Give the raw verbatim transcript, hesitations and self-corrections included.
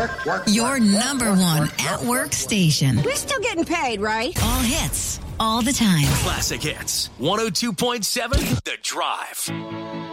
work, work, Your work, number work, one work, at work, work station. We're still getting paid, right? All hits, all the time. Classic Hits. one oh two point seven The Drive.